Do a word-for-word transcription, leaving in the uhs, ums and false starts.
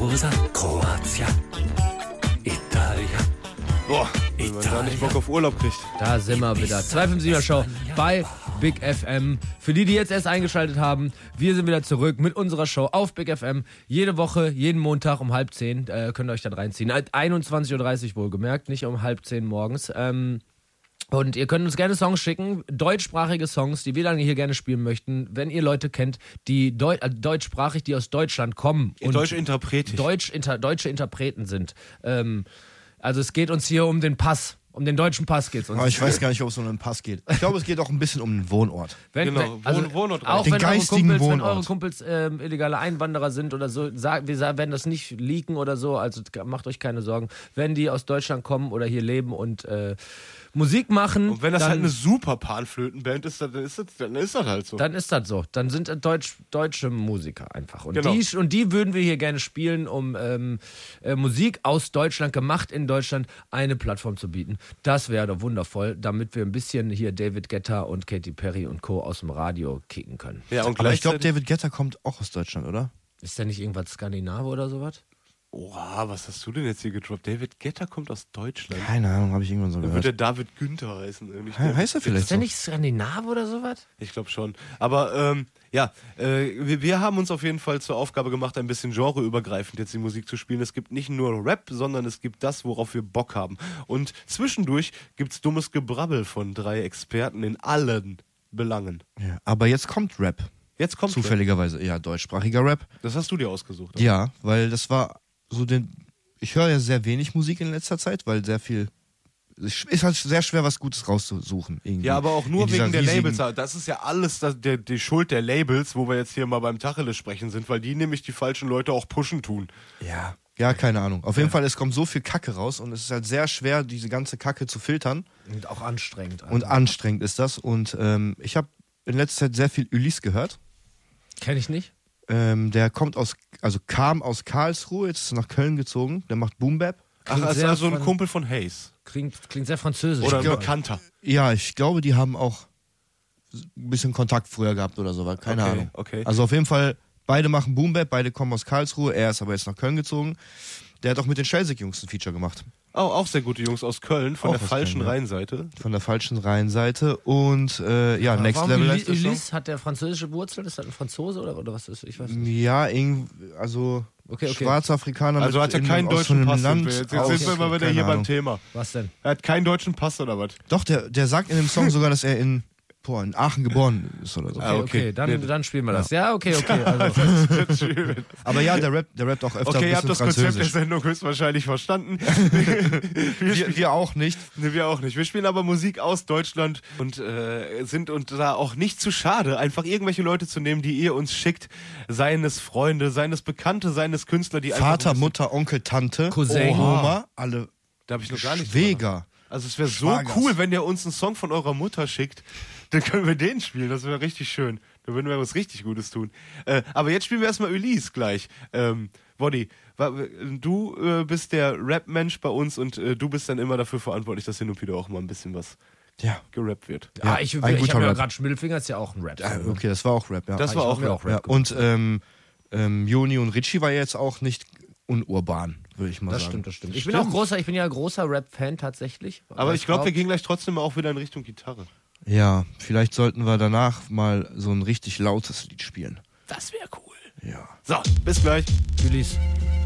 Rosa, Kroatia, Italia. Boah, wenn man da nicht Bock auf Urlaub kriegt. Da sind wir wieder. zwei fünf sieben Show bei Big F M. Für die, die jetzt erst eingeschaltet haben, wir sind wieder zurück mit unserer Show auf Big F M. Jede Woche, jeden Montag um halb zehn. Äh, könnt ihr euch dann reinziehen. einundzwanzig Uhr dreißig wohlgemerkt, nicht um halb zehn morgens. Ähm, und ihr könnt uns gerne Songs schicken, deutschsprachige Songs, die wir dann hier gerne spielen möchten. Wenn ihr Leute kennt, die Deu- äh, deutschsprachig, die aus Deutschland kommen. Und Deutsche Interpretisch. Deutsch, inter, deutsche Interpreten sind. Ähm, also es geht uns hier um den Pass. Um den deutschen Pass geht es uns. Aber ich weiß gar nicht, ob es um einen Pass geht. Ich glaube, es geht auch ein bisschen um den Wohnort. Wenn, Genau, wenn, also Wohn- Wohnort auch Den wenn eure geistigen Kumpels, wenn Wohnort. eure Kumpels ähm, illegale Einwanderer sind oder so, sag, wir sagen, werden das nicht leaken oder so, also macht euch keine Sorgen. Wenn die aus Deutschland kommen oder hier leben und äh, Musik machen, Und wenn das dann, halt eine super Panflötenband ist, dann ist das, dann ist das halt so. dann ist das so. Dann sind das Deutsch, deutsche Musiker einfach. Und, Genau. die, und die würden wir hier gerne spielen, um ähm, äh, Musik aus Deutschland, gemacht in Deutschland, eine Plattform zu bieten. Das wäre doch wundervoll, damit wir ein bisschen hier David Guetta und Katy Perry und Co. aus dem Radio kicken können. Ja, und Aber ich glaube, gleichzeitig- David Guetta kommt auch aus Deutschland, oder? Ist der nicht irgendwas Skandinave oder sowas? Oha, was hast du denn jetzt hier gedroppt? David Guetta kommt aus Deutschland. Keine Ahnung, habe ich irgendwann so Dann wird gehört. der David Günther heißen. äh, nicht He- David heißt er vielleicht Ist der so? nicht Skandinave oder sowas? Ich glaube schon. Aber ähm, ja, äh, wir, wir haben uns auf jeden Fall zur Aufgabe gemacht, ein bisschen genreübergreifend jetzt die Musik zu spielen. Es gibt nicht nur Rap, sondern es gibt das, worauf wir Bock haben. Und zwischendurch gibt's dummes Gebrabbel von drei Experten in allen Belangen. Ja, aber jetzt kommt Rap. Jetzt kommt Zufälligerweise, ja, deutschsprachiger Rap. Das hast du dir ausgesucht. Ja, weil das war so den. Ich höre ja sehr wenig Musik in letzter Zeit, weil sehr viel. Es ist halt sehr schwer, was Gutes rauszusuchen. Irgendwie. Ja, aber auch nur In dieser wegen der riesigen- Labels. Das ist ja alles das, der, die Schuld der Labels, wo wir jetzt hier mal beim Tacheles sprechen sind, weil die nämlich die falschen Leute auch pushen tun. Ja. Ja, keine Ahnung. Auf jeden Fall, es kommt so viel Kacke raus und es ist halt sehr schwer, diese ganze Kacke zu filtern. Und auch anstrengend. Also. Und anstrengend ist das. Und ähm, ich habe in letzter Zeit sehr viel Ulysse gehört. Kenn ich nicht. Ähm, der kommt aus, also kam aus Karlsruhe, jetzt ist er nach Köln gezogen. Der macht Boom Bap. Ach, Klingt also, sehr also ein von- Kumpel von Hayes. Klingt, klingt sehr französisch. Oder ein glaub- Bekannter. Ja, ich glaube, die haben auch ein bisschen Kontakt früher gehabt oder so, keine Okay, Ahnung. okay. Also auf jeden Fall, beide machen Boom Bap, beide kommen aus Karlsruhe. Er ist aber jetzt nach Köln gezogen. Der hat auch mit den Schelsig-Jungs ein Feature gemacht. Oh, auch sehr gute Jungs aus Köln, von Auch der aus falschen Köln, ja. Rheinseite. Von der falschen Rheinseite. Und äh, ja, Next Warum Level Uly- heißt der Song. Ulysse, hat der französische Wurzeln? Ist das ein Franzose oder, oder was ist? Ich weiß nicht. Ja, irgendwie, also Okay, okay. schwarzer Afrikaner Also mit hat er in- keinen aus deutschen von Pass. einem Sind Land wir jetzt aus- jetzt sind wir mal wieder keine hier beim Ahnung. Thema. Was denn? Er hat keinen deutschen Pass oder was? Doch, der, der sagt in dem Song sogar, dass er in, boah, in Aachen geboren ist oder so. Ah, Okay, okay. okay, dann, Nee. dann spielen wir das. Ja, okay, okay. Also, Aber ja, der rappt, der rappt auch öfter Okay, ihr ein habt bisschen das Konzept der Französisch. Sendung höchstwahrscheinlich verstanden. wir, Wir, wir auch nicht. Nee, wir auch nicht. Wir spielen aber Musik aus Deutschland und äh, sind uns da auch nicht zu schade, einfach irgendwelche Leute zu nehmen, die ihr uns schickt. Seien es Freunde, seien es Bekannte, seien es Künstler, die einfach... Vater, ein bisschen- Mutter, Onkel, Tante, Cousin. Oma, alle Da habe ich noch gar nicht drüber Schwäger. Also es wäre so Schwagers. cool, wenn ihr uns einen Song von eurer Mutter schickt. Dann können wir den spielen. Das wäre richtig schön. Da würden wir was richtig Gutes tun. Äh, aber jetzt spielen wir erstmal Ulysse gleich. Ähm, Woddy, wa- du äh, bist der Rap-Mensch bei uns und äh, du bist dann immer dafür verantwortlich, dass hin und wieder auch mal ein bisschen was Ja. gerappt wird. ah, ich ein ich guter habe ja Rap. gerade Schmidlfinger, ist ja auch ein Rap. Ja, okay, das war auch Rap, ja. Das war ich auch hab mir Rap. auch Rap ja. gemacht. Und ähm, ähm, Joni und Richie war jetzt auch nicht unurban, würde ich mal Das sagen. stimmt, das stimmt. Ich bin auch großer, ich bin ja großer Rap-Fan tatsächlich. Aber ich glaube, wir wir gehen gleich trotzdem auch wieder in Richtung Gitarre. Ja, vielleicht sollten wir danach mal so ein richtig lautes Lied spielen. Das wäre cool. Ja. So, bis gleich. Ulysse.